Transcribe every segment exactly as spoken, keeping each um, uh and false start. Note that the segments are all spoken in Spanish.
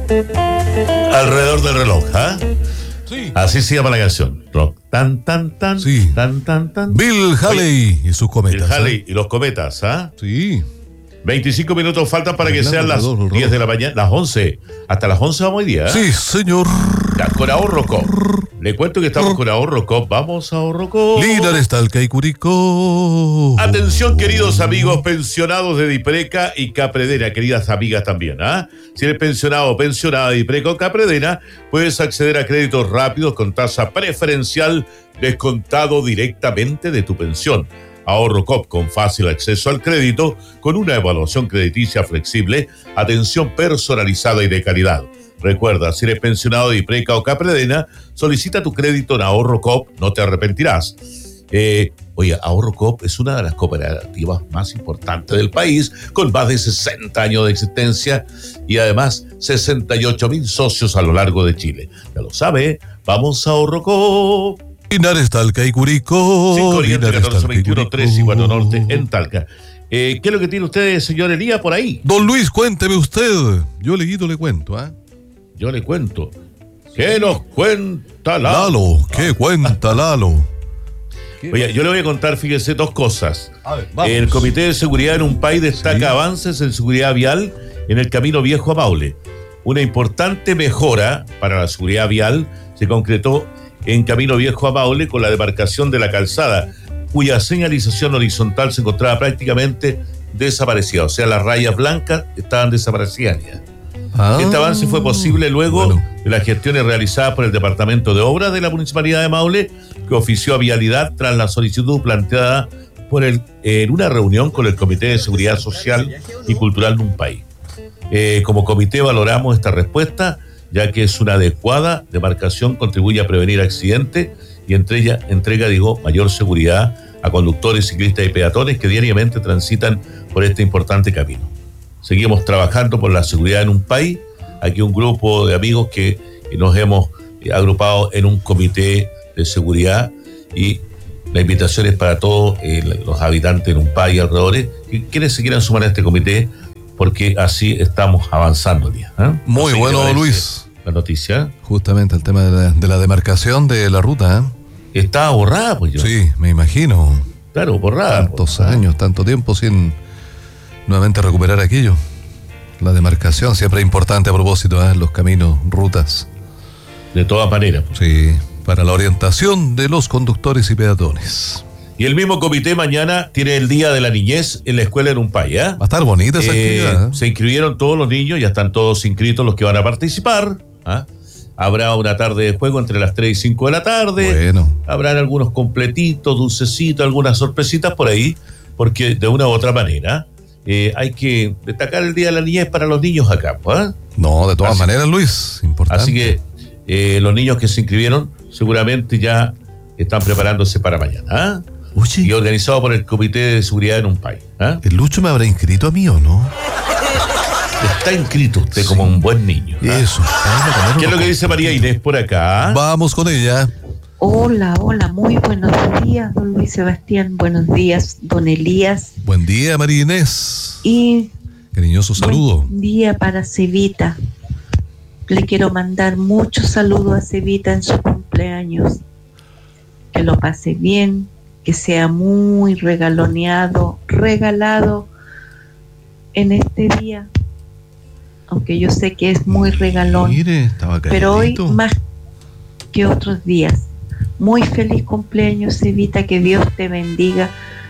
Alrededor del reloj, ¿ah? ¿eh? Sí. Así se llama la canción. Rock, tan, tan, tan, sí. tan, tan, tan. Bill Haley y sus cometas. Bill Haley ¿eh? y los cometas, ¿ah? ¿eh? Sí. veinticinco minutos faltan para que Bailando sean las alrededor, diez de la mañana, las once. Hasta las once vamos hoy día. ¿eh? Sí, señor. Ya, con Ahorro Cop. Le cuento que estamos con Ahorro Cop. Vamos a Ahorro Cop. Linares, Talca y Curicó. Atención, queridos amigos pensionados de Dipreca y Capredena, queridas amigas también, ¿ah? ¿eh? Si eres pensionado o pensionada de Dipreca o Capredena, puedes acceder a créditos rápidos con tasa preferencial descontado directamente de tu pensión. Ahorro Cop, con fácil acceso al crédito, con una evaluación crediticia flexible, atención personalizada y de calidad. Recuerda, si eres pensionado de Dipreca o Capredena, solicita tu crédito en Ahorro Cop, no te arrepentirás. Eh, oye, Ahorro Cop es una de las cooperativas más importantes del país, con más de sesenta años de existencia y además sesenta y ocho mil socios a lo largo de Chile. Ya lo sabe, vamos a Ahorro Cop. Linares, Talca y Curicó. cinco Oriente, catorce veintiuno, tres y Guano Norte en Talca. Eh, ¿Qué es lo que tiene usted, señor Elías, por ahí? Don Luis, cuénteme usted. Yo leído le cuento, ¿ah? ¿eh? Yo le cuento. ¿Qué nos cuenta Lalo? Lalo, ¿qué cuenta Lalo? Oye, yo le voy a contar, fíjese, dos cosas. A ver, vamos. El Comité de Seguridad en un país destaca Sí. avances en seguridad vial en el Camino Viejo a Maule. Una importante mejora para la seguridad vial se concretó en Camino Viejo a Maule con la demarcación de la calzada, cuya señalización horizontal se encontraba prácticamente desaparecida. O sea, las rayas blancas estaban desaparecidas ya. Ah, Este avance fue posible luego bueno. de las gestiones realizadas por el Departamento de Obras de la Municipalidad de Maule, que ofició a Vialidad tras la solicitud planteada por el, en una reunión con el Comité de Seguridad Social y Cultural de un país. Eh, como comité valoramos esta respuesta, ya que es una adecuada demarcación, contribuye a prevenir accidentes y entre ella, entrega, digo, mayor seguridad a conductores, ciclistas y peatones que diariamente transitan por este importante camino. Seguimos trabajando por la seguridad en un país. Aquí un grupo de amigos que nos hemos agrupado en un comité de seguridad y la invitación es para todos eh, los habitantes en un país y alrededores que quienes se quieran sumar a este comité, porque así estamos avanzando día. ¿eh? Muy Así bueno, que Luis. La noticia. Justamente el tema de la, de la demarcación de la ruta, ¿eh? Estaba borrada, pues yo. Sí, me imagino. Claro, borrada. Tantos pues. años, tanto tiempo sin nuevamente recuperar aquello. La demarcación siempre es importante a propósito, ¿eh? Los caminos, rutas. De todas maneras. Pues. Sí, para la orientación de los conductores y peatones. Y el mismo comité mañana tiene el Día de la Niñez en la escuela en un país. ¿eh? Va a estar bonita esa Eh, actividad. ¿eh? Se inscribieron todos los niños, ya están todos inscritos los que van a participar. ¿ah? Habrá una tarde de juego entre las tres y cinco de la tarde. Bueno. Habrán algunos completitos, dulcecitos, algunas sorpresitas por ahí, porque de una u otra manera eh, hay que destacar el Día de la Niñez para los niños acá. ¿eh? No, de todas Así- maneras, Luis, importante. Así que eh, los niños que se inscribieron seguramente ya están preparándose para mañana. ¿ah? Y Oye, organizado por el Comité de Seguridad en un país. ¿ah? ¿el Lucho me habrá inscrito a mí o no? Está inscrito usted Sí. como un buen niño. ¿ah? Eso. ¿Qué es lo que dice María Inés por acá? Vamos con ella. Hola, hola, muy buenos días, don Luis Sebastián, buenos días, don Elías, Buen día, María Inés. y Cariñoso saludo. buen día para Cevita. Le quiero mandar muchos saludos a Cevita en su cumpleaños. Que lo pase bien, que sea muy regaloneado, regalado en este día, aunque yo sé que es muy regalón, Mire, estaba pero hoy calladito. más que otros días. Muy feliz cumpleaños, Evita, que Dios te bendiga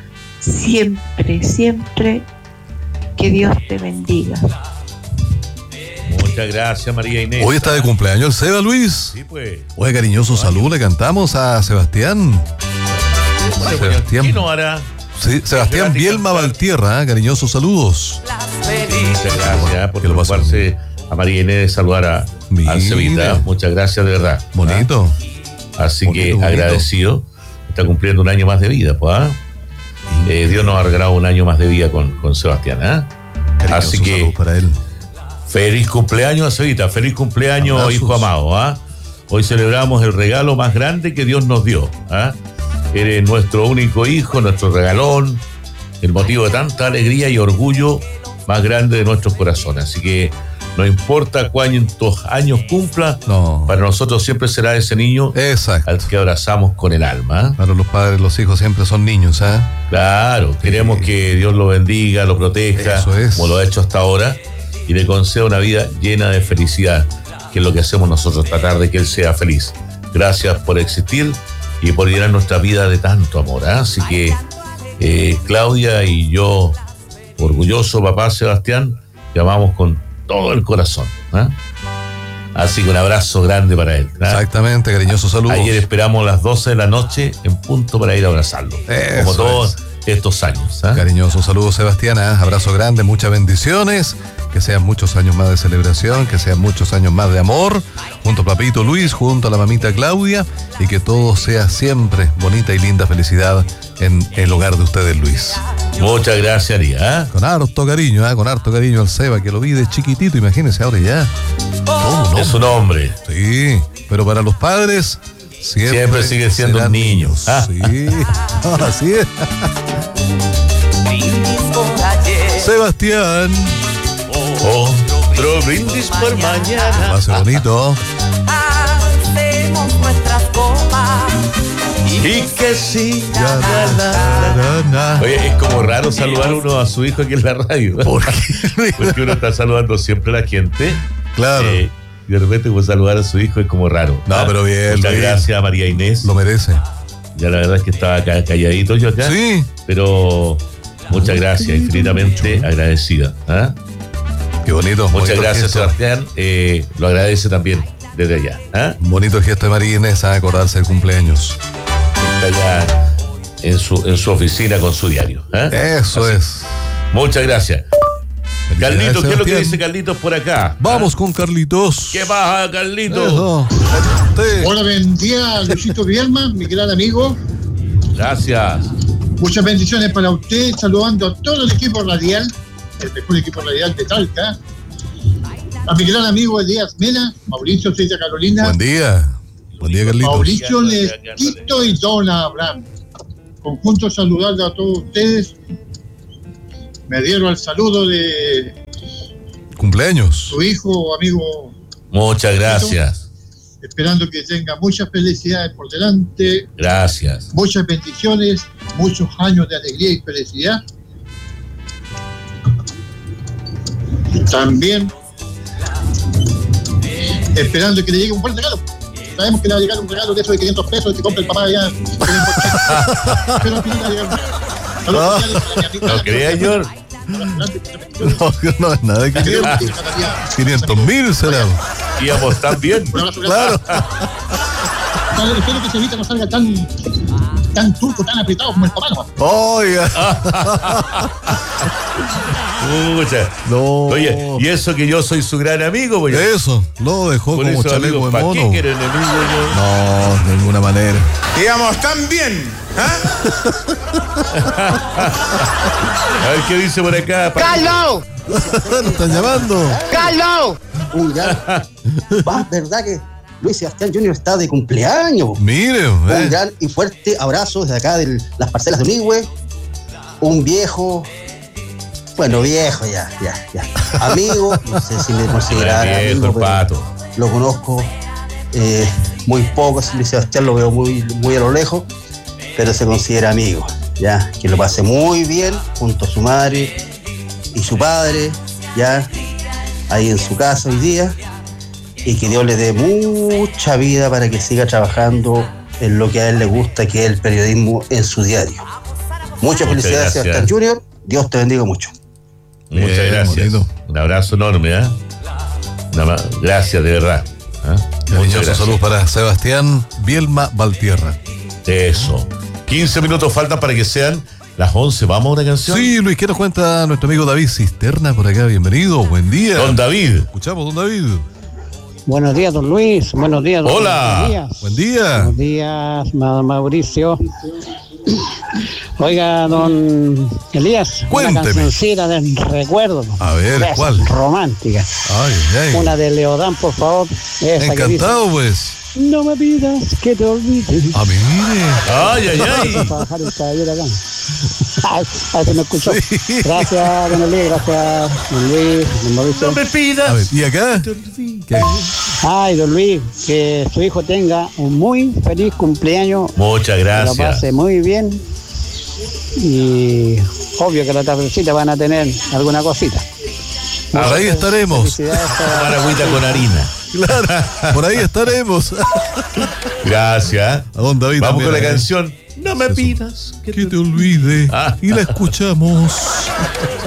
siempre, siempre, que Dios te bendiga. Muchas gracias, María Inés. Hoy está de cumpleaños el Seba, Luis. Sí, pues. Oye, cariñoso saludo, le cantamos a Sebastián. Bueno, Sebastián. ¿quién no hará? Sí, Sebastián Bielma Valtierra, ¿eh? Cariñosos saludos. Muchas gracias por Que lo pase preocuparse a María Inés de saludar a, Mira. a Cevita. Muchas gracias, de verdad. Bonito. ¿ah? Así Bonito, que bonito. agradecido. Está cumpliendo un año más de vida, pues. ¿ah? Eh, Dios nos ha regalado un año más de vida con, con Sebastián. ¿ah? Cariñoso Así que- saludo para él. Feliz cumpleaños a Cevita, feliz cumpleaños, Abrazos. hijo amado. ¿ah? Hoy celebramos el regalo más grande que Dios nos dio. ¿ah? Eres nuestro único hijo, nuestro regalón, el motivo de tanta alegría y orgullo más grande de nuestros corazones. Así que No importa cuántos años cumpla, no. Para nosotros siempre será ese niño Exacto. al que abrazamos con el alma. Para los padres, los hijos siempre son niños, ¿eh? Claro, sí. Queremos que Dios lo bendiga, lo proteja, Eso es. como lo ha hecho hasta ahora, y le conceda una vida llena de felicidad, que es lo que hacemos nosotros, tratar de que Él sea feliz. Gracias por existir y por llenar nuestra vida de tanto amor, ¿eh? Así que eh, Claudia y yo, orgulloso papá Sebastián, te amamos con todo el corazón, ¿eh? Así que un abrazo grande para él, ¿eh? Exactamente, cariñosos saludos. Ayer esperamos las doce de la noche en punto para ir a abrazarlo. Eso como todos es. estos años, ¿eh? Cariñosos saludos, Sebastián, ¿eh? Abrazo grande, muchas bendiciones, que sean muchos años más de celebración, que sean muchos años más de amor, junto a papito Luis, junto a la mamita Claudia, y que todo sea siempre bonita y linda felicidad en el hogar de ustedes, Luis. Muchas gracias, Aría, ¿eh? Con harto cariño, ¿eh? Con harto cariño al Seba, que lo vi de chiquitito, imagínense ahora ya. Todo un es un hombre. Sí, pero para los padres siempre, siempre sigue siendo un niño. Ah. Sí, así es. Sebastián. Otro brindis por mañana. Hace bonito. Hacemos nuestras copas. Y que sí. Oye, es como raro saludar uno a su hijo aquí en la radio. ¿Por qué? Porque uno está saludando siempre a la gente. Claro. Eh, y de repente como saludar a su hijo es como raro. No, ¿ah? pero bien. Muchas bien. gracias a María Inés. Lo merece. Ya la verdad es que estaba acá, calladito yo acá. Sí. Pero muchas gracias, infinitamente agradecida. ¿Ah? Qué bonito. Muchas bonito gracias, gesto. Sebastián. Eh, lo agradece también desde allá. ¿Ah? Un bonito gesto de María Inés a acordarse del cumpleaños. Está allá en su, en su oficina con su diario. ¿Ah? Eso Así. es. Muchas gracias. Felicidades, Carlitos, ¿qué es lo que Sebastián. dice Carlitos por acá? Vamos ¿Ah? con Carlitos. ¿Qué pasa, Carlitos? Eso. Sí. Hola, buen día, Luisito Bielma, mi gran amigo. Gracias. Muchas bendiciones para usted, saludando a todo el equipo radial, el mejor equipo radial de Talca. A mi gran amigo Elías Mena, Mauricio Silla Carolina, Buen día. Buen día, Carlitos. Mauricio Lesquito y Dona Abraham. Conjunto saludarle a todos ustedes. Me dieron el saludo de Cumpleaños. su hijo, amigo, Muchas gracias. esperando que tenga muchas felicidades por delante. Gracias. Muchas bendiciones, muchos años de alegría y felicidad. También esperando que le llegue un buen regalo. Sabemos que le va a llegar un regalo de eso de quinientos pesos que compra el papá allá. Pero al final le va a llegar un regalo. Saludos cordiales para mi amiga. ¿No creía, señor? No, no es nada de quinientos. quinientos mil será. Íbamos tan bien. Un abrazo Claro. grande. Espero que ese Evita no salga tan, tan turco, tan apretado como el papá, ¿no? Oiga. Muchas. No. Oye, y eso que yo soy su gran amigo, pues. Eso, lo dejó Por como eso, chaleco amigo, de ¿para mono. qué quiere enemigo yo? No, de ninguna manera. Íbamos tan bien. A ver qué dice por acá. ¡Carlos! Lo están llamando. ¡Carlos! Un gran. Va, ¿verdad que Luis Sebastián junior está de cumpleaños? Mire, Un eh. gran y fuerte abrazo desde acá de las parcelas de Unigüe. Un viejo. Bueno, viejo ya, ya, ya. Amigo, no sé si me considerará Viejo, amigo, el pero pato. lo conozco eh, muy poco. Luis Sebastián lo veo muy, muy a lo lejos, pero se considera amigo. Ya, que lo pase muy bien junto a su madre y su padre, ya, ahí en su casa hoy día, y que Dios le dé mucha vida para que siga trabajando en lo que a él le gusta, que es el periodismo en su diario. Muchas felicidades, gracias. Sebastián junior Dios te bendiga mucho. Muchas Bien, gracias. bonito. Un abrazo enorme, ¿eh? Nada más. Gracias, de verdad. ¿eh? Muchas Cariñoso gracias. saludos para Sebastián Bielma Valtierra. Eso. quince minutos faltan para que sean las once. ¿Vamos a una canción? Sí, Luis, ¿qué nos cuenta nuestro amigo David Cisterna por acá? Bienvenido, buen día. Don David. Escuchamos, don David. Buenos días, don Luis. Buenos días, don Hola. Buenos días. Buen día. Buenos días, ma- Mauricio. Oiga, don Elías, Cuénteme. una cancioncita del recuerdo. A ver, Esa, ¿cuál? Romántica. Ay, ay. Una de Leodán, por favor. Esa que dice, Encantado, pues. no me pidas que te olvides. Ah, mire. Ay, ay, ay. Para bajar el caballero acá. A ver si me escuchó. Sí. Gracias, don Luis, gracias, don Luis, don Mauricio. No me pidas. A ver, ¿y acá? ¿Qué? Ay, don Luis, que su hijo tenga un muy feliz cumpleaños. Muchas Que lo gracias. pase muy bien. Y obvio que la tardecita van a tener alguna cosita. Por ahí estaremos. Felicidades para- Para agüita con harina. Claro, por ahí estaremos. Gracias. A don David Vamos también, con la ¿eh? canción. No me Eso. pidas Que te olvide. Ah. Y la escuchamos.